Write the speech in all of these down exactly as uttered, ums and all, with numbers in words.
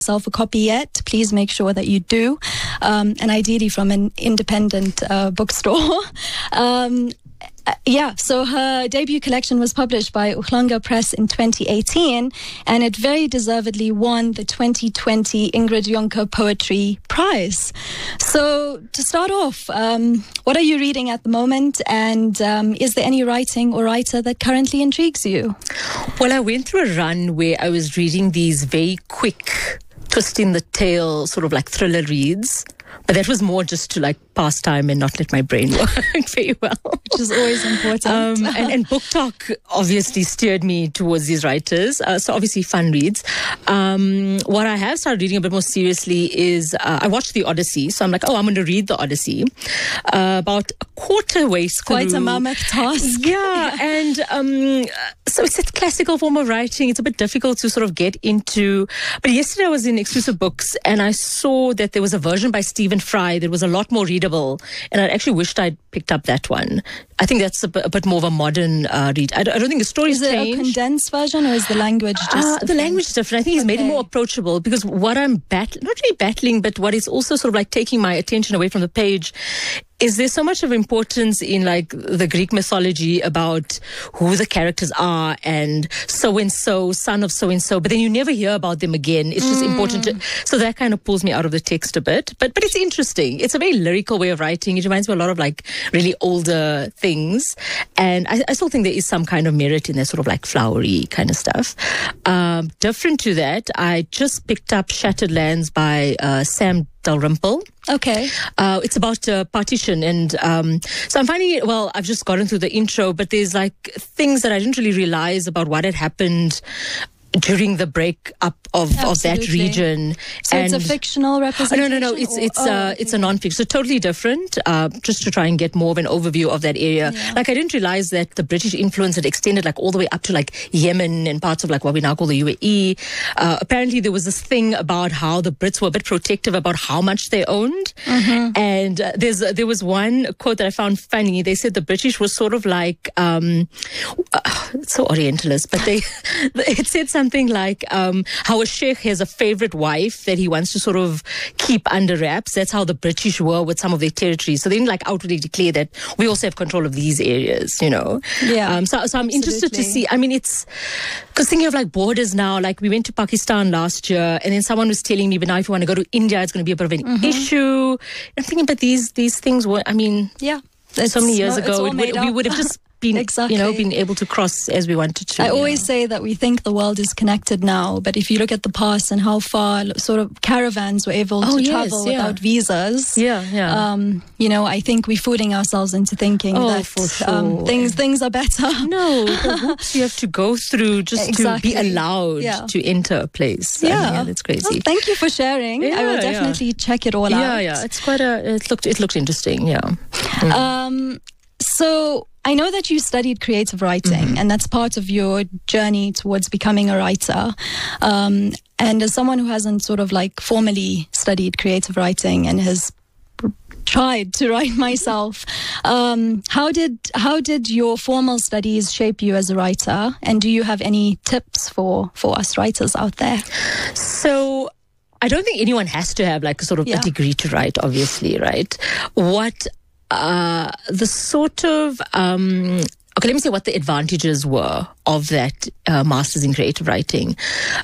yourself a copy yet, please make sure that you do, um, and ideally from an independent uh, bookstore. um, Uh, yeah, so her debut collection was published by Uhlanga Press in twenty eighteen, and it very deservedly won the twenty twenty Ingrid Jonker Poetry Prize. So to start off, um, what are you reading at the moment, and um, is there any writing or writer that currently intrigues you? Well, I went through a run where I was reading these very quick, twist in the tail, sort of like thriller reads. But that was more just to like pass time and not let my brain work very well. Which is always important. Um, and, and Book Talk obviously steered me towards these writers. Uh, so obviously fun reads. Um, what I have started reading a bit more seriously is uh, I watched The Odyssey. So I'm like, oh, I'm going to read The Odyssey. Uh, about a quarter way through. Quite a mammoth task. Yeah. and um, so it's a classical form of writing. It's a bit difficult to sort of get into. But yesterday I was in Exclusive Books and I saw that there was a version by Stephen Fry that was a lot more readable, and I actually wished I'd picked up that one. I think that's a, b- a bit more of a modern uh, read. I don't, I don't think the story's changed. Is it changed. a condensed version, or is the language just uh, the language is different. I think he's okay. made it more approachable, because what I'm bat- not really battling, but what is also sort of like taking my attention away from the page is there's so much of importance in like the Greek mythology about who the characters are and so-and-so, son of so-and-so, but then you never hear about them again. It's just mm. important to, so that kind of pulls me out of the text a bit, but but it's interesting. It's a very lyrical way of writing. It reminds me a lot of like really older things, and I, I still think there is some kind of merit in that sort of like flowery kind of stuff. Um, different to that, I just picked up Shattered Lands by uh, Sam Dalrymple. Okay. Uh, it's about uh, partition. And um, so I'm finding it, well, I've just gotten through the intro, but there's like things that I didn't really realize about what had happened during the break up of, of that region. So and it's a fictional representation? Oh, no, no, no. It's, or, it's, oh, uh, okay. it's a non-fiction. So totally different, uh, just to try and get more of an overview of that area. Yeah. Like I didn't realize that the British influence had extended like all the way up to like Yemen and parts of like what we now call the U A E. Uh, apparently there was this thing about how the Brits were a bit protective about how much they owned. Mm-hmm. And uh, there's uh, there was one quote that I found funny. They said the British was sort of like, um, uh, it's so Orientalist, but they, it said something like, um, Um, how a sheikh has a favorite wife that he wants to sort of keep under wraps. That's how the British were with some of their territories. So they didn't like outwardly declare that we also have control of these areas, you know. Yeah. Um, so, so I'm absolutely. interested to see. I mean, it's because thinking of like borders now, like we went to Pakistan last year, and then someone was telling me, but now if you want to go to India, it's going to be a bit of an mm-hmm. issue. I'm thinking, but these these things were. I mean, yeah, so many years no, ago, it would, we would have just. Been, exactly. you know, been able to cross as we wanted to. I always know. say that we think the world is connected now, but if you look at the past and how far sort of caravans were able oh, to yes, travel yeah. without visas, yeah, yeah. Um, you know, I think we're fooling ourselves into thinking oh, that for sure. um, things things are better. No, the hoops you have to go through just exactly. to be allowed yeah. to enter a place. Yeah, I mean, yeah that's crazy. Well, thank you for sharing. Yeah, I will definitely yeah. check it all yeah, out. Yeah, yeah. It's quite a. It looked. It looked interesting. Yeah. Mm. Um. So. I know that you studied creative writing, mm-hmm. and that's part of your journey towards becoming a writer. Um, and as someone who hasn't sort of like formally studied creative writing and has tried to write myself, um, how did how did your formal studies shape you as a writer? And do you have any tips for for us writers out there? So. I don't think anyone has to have like a sort of yeah. a degree to write, obviously, right? What Uh, the sort of, um, okay, let me say what the advantages were of that uh, master's in creative writing.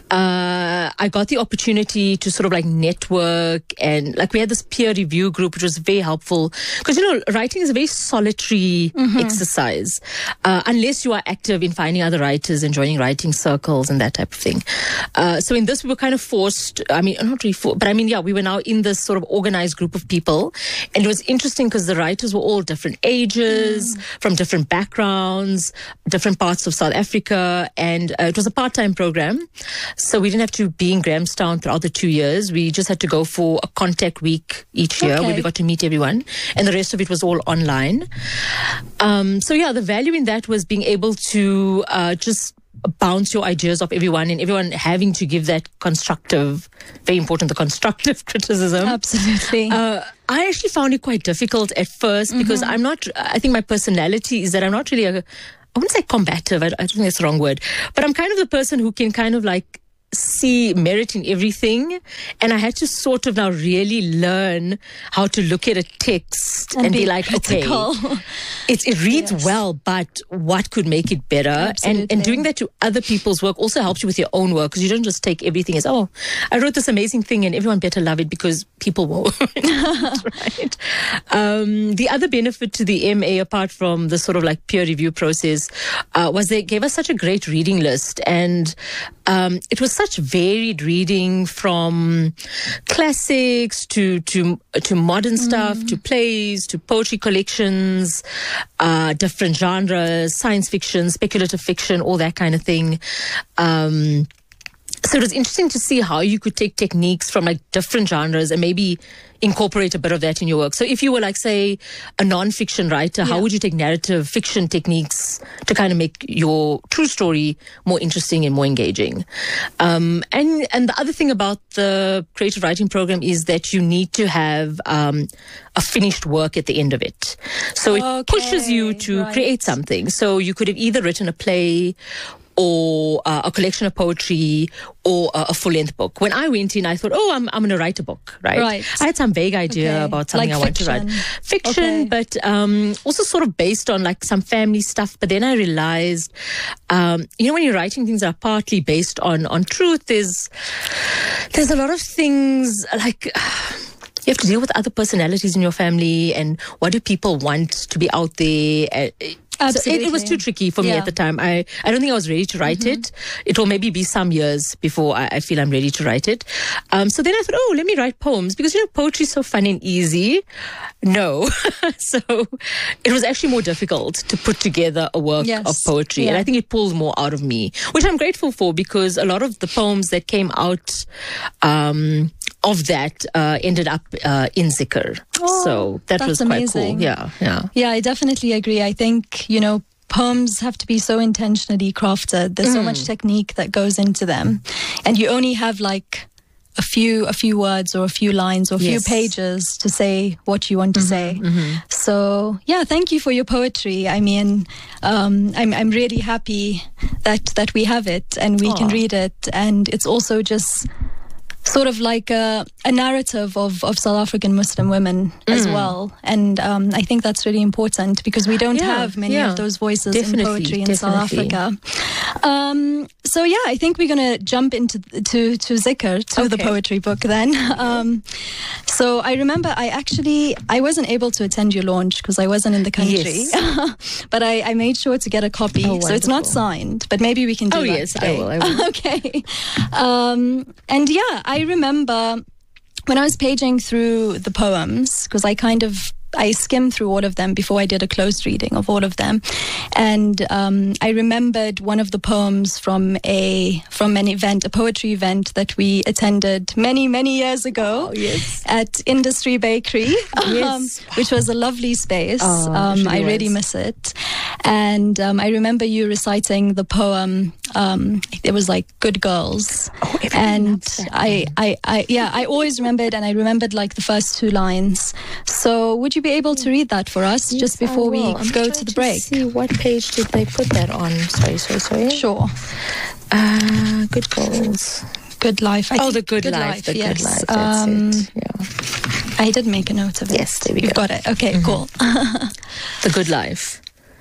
Uh, I got the opportunity to sort of like network, and like we had this peer review group, which was very helpful because, you know, writing is a very solitary mm-hmm. exercise, uh, unless you are active in finding other writers and joining writing circles and that type of thing. Uh, so in this, we were kind of forced, I mean, not really forced, but I mean, yeah, we were now in this sort of organized group of people. And it was interesting because the writers were all different ages, mm. from different backgrounds, different parts of South Africa. Africa, and uh, it was a part-time program, so we didn't have to be in Grahamstown throughout the two years. We just had to go for a contact week each year, okay. where we got to meet everyone, and the rest of it was all online. Um, so yeah, the value in that was being able to uh, just bounce your ideas off everyone, and everyone having to give that constructive, very important, the constructive criticism. Absolutely. Uh, I actually found it quite difficult at first mm-hmm. because I'm not, I think my personality is that I'm not really a, I wouldn't say combative, I, I don't think that's the wrong word, but I'm kind of the person who can kind of like see merit in everything, and I had to sort of now really learn how to look at a text and, and be, be like, critical. okay, it, it reads yes. well, but what could make it better? Absolutely. And and doing that to other people's work also helps you with your own work, because you don't just take everything as, oh, I wrote this amazing thing and everyone better love it because people will. Right. Um, the other benefit to the M A, apart from the sort of like peer review process, uh, was they gave us such a great reading list, and um, it was such varied reading, from classics to to to modern stuff, mm. to plays, to poetry collections, uh, different genres, science fiction, speculative fiction, all that kind of thing. Um, So it was interesting to see how you could take techniques from like different genres and maybe incorporate a bit of that in your work. So if you were like, say, a non-fiction writer, yeah. how would you take narrative fiction techniques to kind of make your true story more interesting and more engaging? Um, and, and the other thing about the creative writing program is that you need to have um, a finished work at the end of it. So it okay, pushes you to right. create something. So you could have either written a play or uh, a collection of poetry, or uh, a full-length book. When I went in, I thought, oh, I'm I'm going to write a book, right? right? I had some vague idea okay. about something like I fiction. want to write. Fiction, okay. but um, also sort of based on like some family stuff. But then I realized, um, you know, when you're writing things that are partly based on, on truth, there's, there's a lot of things like... You have to deal with other personalities in your family, and what do people want to be out there? Uh, So it, it was too tricky for me yeah. at the time. I, I don't think I was ready to write mm-hmm. it. It will maybe be some years before I, I feel I'm ready to write it. Um, so then I thought, oh, let me write poems, because, you know, poetry is so fun and easy. No. So it was actually more difficult to put together a work yes. of poetry. Yeah. And I think it pulled more out of me, which I'm grateful for, because a lot of the poems that came out um, of that uh, ended up uh, in Zikr. Oh, so that was quite amazing. cool. Yeah, yeah. Yeah, I definitely agree. I think, you know, poems have to be so intentionally crafted. There's mm. so much technique that goes into them. And you only have like a few a few words or a few lines or a few yes. pages to say what you want to mm-hmm, say. Mm-hmm. So, yeah, thank you for your poetry. I mean, um, I'm I'm really happy that, that we have it and we Aww. Can read it. And it's also just... sort of like a, a narrative of, of South African Muslim women mm. as well. And um, I think that's really important, because we don't yeah, have many yeah. of those voices definitely, in poetry in definitely. South Africa. Um, so yeah, I think we're going to jump into to, to Zikr, to okay. the poetry book then. Um, so I remember I actually, I wasn't able to attend your launch because I wasn't in the country. Yes. But I, I made sure to get a copy. Oh, so it's not signed, but maybe we can do oh, that yes, today. I will, I will. Okay. Um, and yeah, I remember when I was paging through the poems, because I kind of I skimmed through all of them before I did a close reading of all of them, and um, I remembered one of the poems from a from an event, a poetry event that we attended many many years ago oh, yes. at Industry Bakery, yes. um, which was a lovely space. Oh, um, I was. really miss it, and um, I remember you reciting the poem. Um, it was like Good Girls, oh, and I, I, I, yeah, I always remembered, and I remembered like the first two lines. So would you be able to read that for us yes, just before we I'm go to the break? See what page did they put that on? Sorry, sorry, sorry. Sure. Uh, Good Girls. Good Life. I oh, the Good, good Life. life. The yes. Good Life. That's um, it. Yeah. I did make a note of it. Yes, there we You've go. got it. Okay, mm-hmm. cool. The Good Life.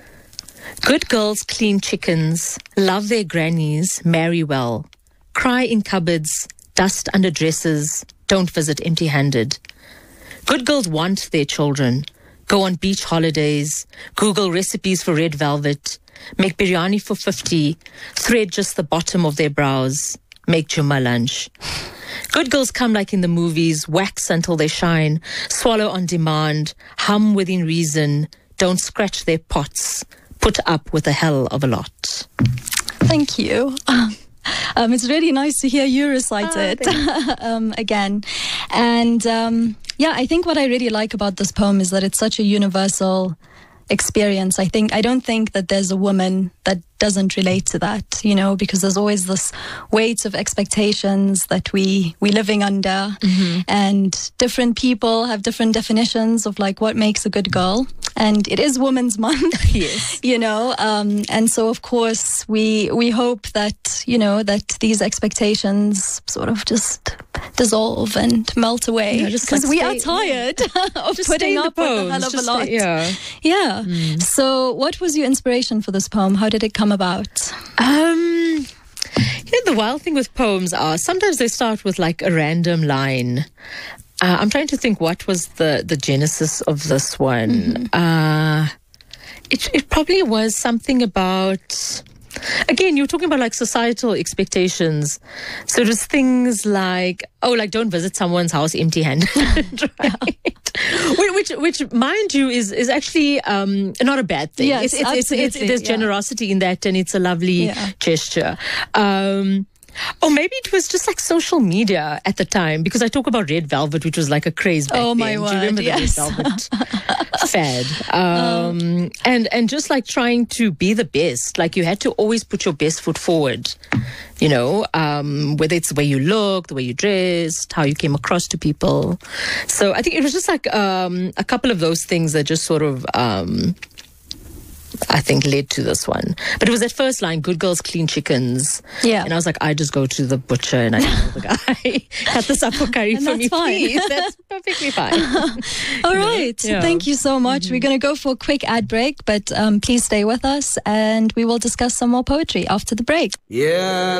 Good girls clean chickens, love their grannies, marry well, cry in cupboards, dust under dresses, don't visit empty-handed. Good girls want their children, go on beach holidays, Google recipes for red velvet, make biryani for fifty, thread just the bottom of their brows, make Juma lunch. Good girls come like in the movies, wax until they shine, swallow on demand, hum within reason, don't scratch their pots, put up with a hell of a lot. Thank you. Um, it's really nice to hear you recite oh, it um, again. And um, yeah, I think what I really like about this poem is that it's such a universal experience. I think I don't think that there's a woman that doesn't relate to that, you know, because there's always this weight of expectations that we we living under, mm-hmm. and different people have different definitions of like what makes a good girl. and it is Women's Month. Yes. You know, um, and so of course we we hope that, you know, that these expectations sort of just dissolve and melt away, because like we stay, are tired yeah. of putting up with a hell of a lot. Stay, yeah. Yeah. Mm. So what was your inspiration for this poem? How did it come about? Um, you know, the wild thing with poems are sometimes they start with like a random line. Uh, I'm trying to think what was the, the genesis of this one. Mm-hmm. Uh, it, it probably was something about... Again, you were talking about like societal expectations. So it was things like, oh, like don't visit someone's house empty-handed, right? Yeah. Which, which, mind you, is is actually um, not a bad thing. Yes, it's, it's, absolutely. It's, it's, there's yeah. generosity in that, and it's a lovely yeah. gesture. Um, Or maybe it was just like social media at the time, because I talk about Red Velvet, which was like a craze back oh then. my Do word, you remember yes. the Red Velvet fad? Um, oh. and, and just like trying to be the best. Like you had to always put your best foot forward, you know, um, whether it's the way you looked, the way you dressed, how you came across to people. So I think it was just like um, a couple of those things that just sort of... Um, I think led to this one. But it was that first line, good girls clean chickens. Yeah. And I was like, I just go to the butcher and I tell the guy, cut this up for curry and for that's me, fine. please. That's perfectly fine. All right. Yeah. Thank you so much. Mm-hmm. We're going to go for a quick ad break, but um, please stay with us and we will discuss some more poetry after the break. Yeah.